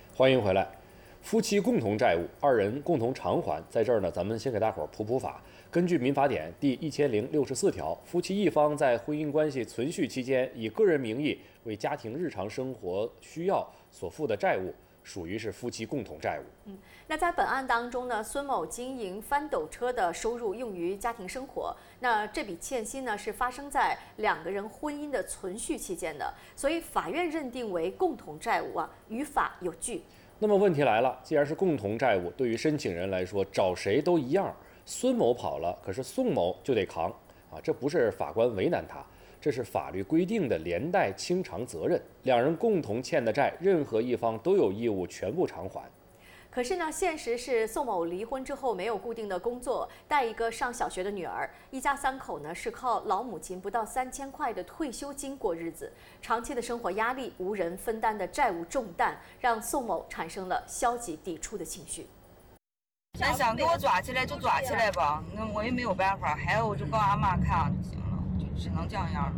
欢迎回来。夫妻共同债务，二人共同偿还，在这儿呢，咱们先给大伙儿普法。根据民法典第1064条，夫妻一方在婚姻关系存续期间，以个人名义为家庭日常生活需要所负的债务，属于是夫妻共同债务。 那在本案当中呢，孙某经营翻斗车的收入用于家庭生活，那这笔欠薪呢是发生在两个人婚姻的存续期间的，所以法院认定为共同债务与法有据。 那么问题来了，既然是共同债务，对于申请人来说，找谁都一样。孙某跑了，可是宋某就得扛这不是法官为难他，这是法律规定的连带清偿责任。两人共同欠的债，任何一方都有义务全部偿还。 可是呢，现实是宋某离婚之后没有固定的工作，带一个上小学的女儿，一家三口呢是靠老母亲不到3000块的退休金过日子，长期的生活压力、无人分担的债务重担，让宋某产生了消极抵触的情绪。 那想给我抓起来就抓起来吧，那我也没有办法，还有我就告俺妈看就行了，就只能这样了。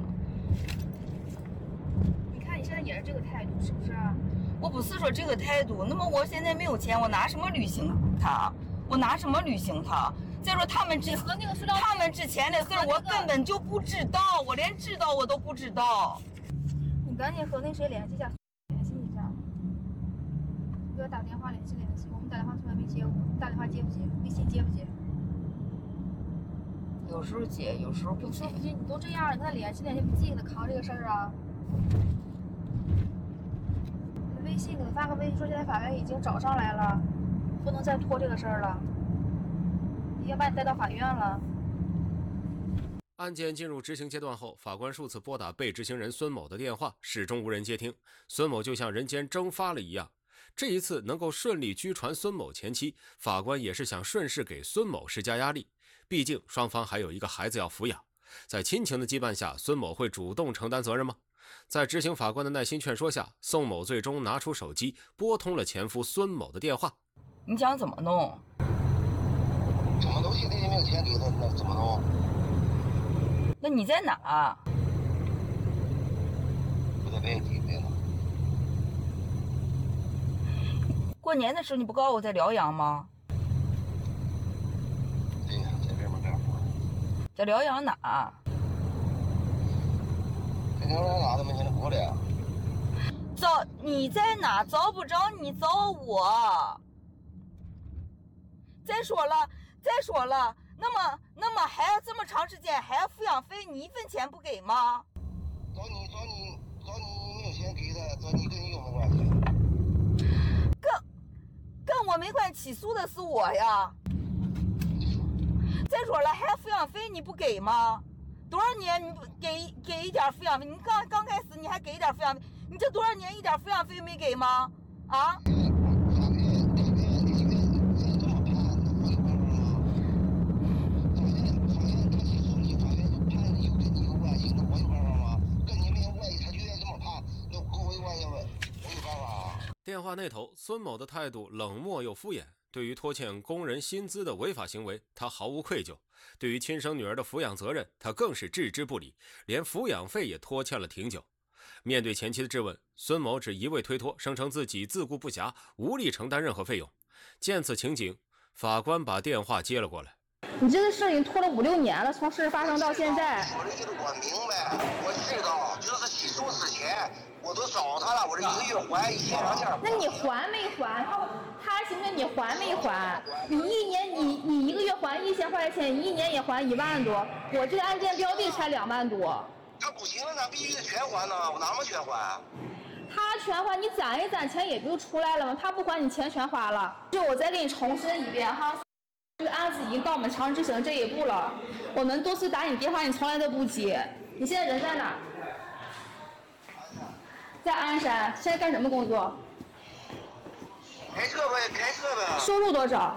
你看你现在也是这个态度，是不是？ 我不是说这个态度，那么我现在没有钱，我拿什么履行他？我拿什么履行他？再说他们之前的事我根本就不知道，我连知道我都不知道。 你赶紧和那谁联系一下，联系一下。你给我打电话联系，我们打电话从来没接过，打电话接不接？微信接不接？ 有时候接，有时候不接。 你都这样了，跟他联系不记，给他扛这个事儿啊。微信给他发个微信说现在法院已经找上来了，不能再拖这个事儿了，要把你带到法院了。 案件进入执行阶段后，法官数次拨打被执行人孙某的电话，始终无人接听。孙某就像人间蒸发了一样。这一次能够顺利拘传孙某前妻，法官也是想顺势给孙某施加压力，毕竟双方还有一个孩子要抚养。在亲情的羁绊下，孙某会主动承担责任吗？在执行法官的耐心劝说下，宋某最终拿出手机拨通了前夫孙某的电话。 你想怎么弄？ 什么东西你也没有钱给他，那怎么弄？ 那你在哪？ 我在外地呢。 过年的时候你不告诉我在辽阳吗？ 对呀，在外面干活。 在辽阳哪？ 在辽阳哪都没人过来。 找你在哪？找不着你找我。再说了，那么还要这么长时间，还要抚养费，你一分钱不给吗？ 找你没有钱给他，找你跟你有什么关系？ 跟我没关系，起诉的是我呀。再说了，还抚养费你不给吗？多少年你不给一点抚养费？你刚开始你还给一点抚养费，你这多少年一点抚养费没给吗？啊？ 电话那头，孙某的态度冷漠又敷衍。对于拖欠工人薪资的违法行为，他毫无愧疚；对于亲生女儿的抚养责任，他更是置之不理，连抚养费也拖欠了挺久。面对前妻的质问，孙某只一味推脱，声称自己自顾不暇，无力承担任何费用。见此情景，法官把电话接了过来。 你这个事已经拖了5、6年了，从事发生到现在。 说的就是我明白，我知道，就是起诉之前我都找他了，我这1个月还1000、2000。 那你还没还？他行不？你还没还？你一年你1个月还1000块钱，你1年也还1万多。我这个案件标的才2万多。 他不行，那必须得全还呢，我哪么全还？ 他全还，你攒一攒钱也不就出来了吗？他不还，你钱全花了。就我再给你重申一遍哈。这个案子已经到我们强制执行这一步了，我们多次打你电话，你从来都不接。你现在人在哪？在鞍山，现在干什么工作？ 开车呗。 收入多少？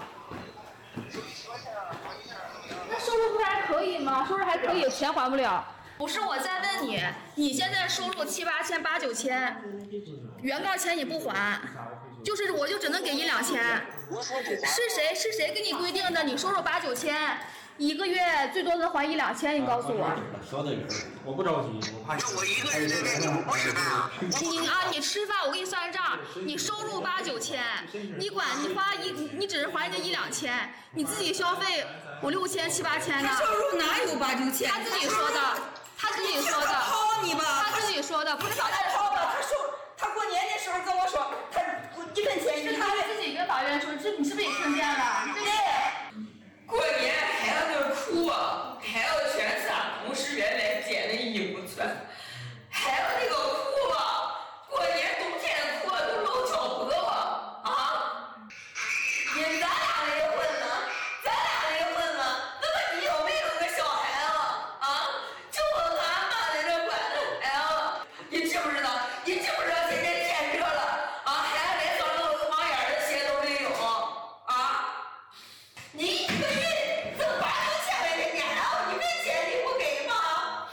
那收入不是还可以吗？收入还可以，钱还不了。不是我在问你，你现在收入7、8千、8、9千，原告钱你不还，我就只能给1、2千。是谁给你规定的？你收入8、9千， 1个月最多能还1、2千，你告诉我。 说的有，我不着急，我怕那我一个人在这里，我不吃饭啊。 你吃饭，我给你算账，你收入8、9千，你管你花你只是还人家1、2千，你自己消费5、6千、7、8千的。 他收入哪有8、9千？ 他自己说的，他自己说的。 掏你吧， 他自己说的，不是他掏的。他过年的时候跟我说，他1分钱是他自己跟法院说，这你是不是也听见了？ 对，过年还要那哭啊，还要全xã同事员来捡那衣服穿，还要那个裤啊，过年冬天的裤都露脚脖啊！咱俩离婚了，那么你有没有个小孩啊？就我俺妈在这管着。哎呀，你知不知道？现在天热了还要连上漏子网眼的鞋都没有你1个月挣8、9千块钱年了，1分钱你不给吗？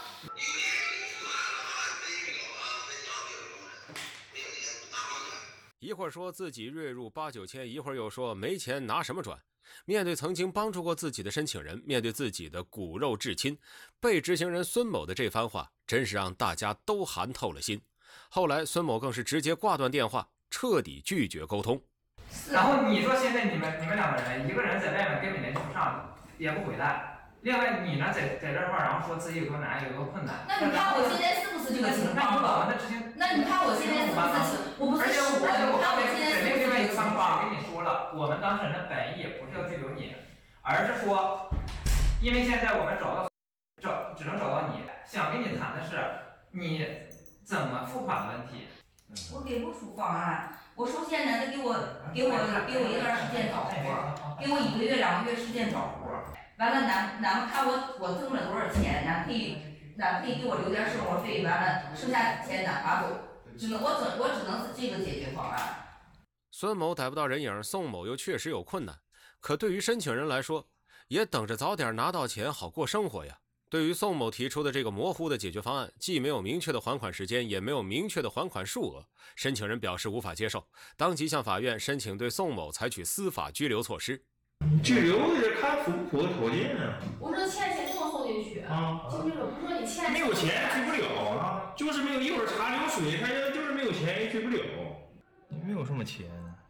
一会儿说自己月入8、9千，一会儿又说没钱拿什么转。面对曾经帮助过自己的申请人，面对自己的骨肉至亲，被执行人孙某的这番话，真是让大家都寒透了心。后来孙某更是直接挂断电话，彻底拒绝沟通。 然后你说现在你们2个人，一个人在外面根本联系不上，也不回来。另外你呢在这块，然后说自己有多难，有多困难。 那你看我现在是不是这个情况？那你看我现在是不是？我不是说而且我刚才现在在另外一个方法跟你说了，我们当事人的本意不是要拘留你，而是说，因为现在我们只能找到你，想跟你谈的是你怎么付款的问题。 我给不出方案。我首先呢，给我一段时间找活，给我1个月、2个月时间找活。完了，咱们看我挣了多少钱，咱可以给我留点生活费，完了剩下的钱咱拿走。我只能是这个解决方案。 孙某逮不到人影，宋某又确实有困难，可对于申请人来说，也等着早点拿到钱好过生活呀。对于宋某提出的这个模糊的解决方案，既没有明确的还款时间，也没有明确的还款数额，申请人表示无法接受，当即向法院申请对宋某采取司法拘留措施。 拘留是看符不符合条件啊。 我说欠钱就能送进去进去了，不是说你欠没有钱拘不了就是没有一会儿查流水，他就是没有钱也拘不了。没有什么钱，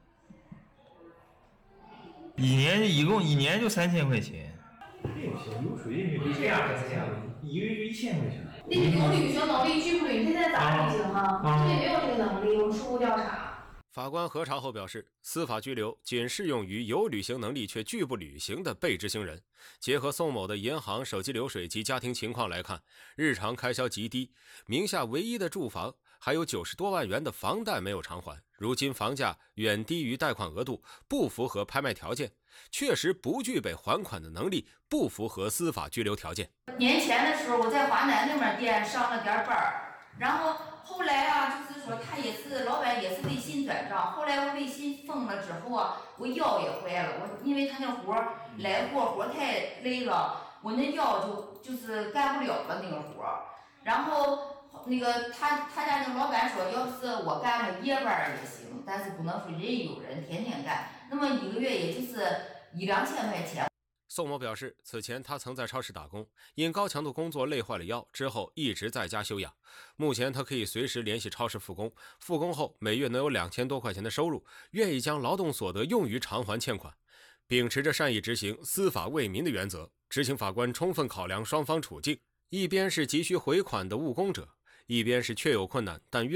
一共1年就3000块钱。没有钱，流水也没有钱，1个月就1000块钱。 你有履行能力拒不履，现在咋履行啊？这也没有这个能力，我们初步调查。 法官核查后表示，司法拘留仅适用于有履行能力却拒不履行的被执行人。结合宋某的银行、手机流水及家庭情况来看，日常开销极低，名下唯一的住房还有90多万元的房贷没有偿还，如今房价远低于贷款额度，不符合拍卖条件，确实不具备还款的能力，不符合司法拘留条件。 年前的时候，我在华南那边店上了点班，然后后来就是说他也是老板也是微信转账，后来我微信封了之后我腰也坏了，因为他那活来活太累了，我那腰就是干不了了那个活，然后那个他家那个老板说，要是我干个夜班也行，但是不能说人有人天天干，那么1个月也就是1、2千块钱。 宋某表示，此前他曾在超市打工，因高强度工作累坏了腰，之后一直在家休养。目前他可以随时联系超市复工，复工后每月能有2000多块钱的收入，愿意将劳动所得用于偿还欠款。秉持着善意执行、司法为民的原则，执行法官充分考量双方处境，一边是急需回款的务工者，一边是确有困难但愿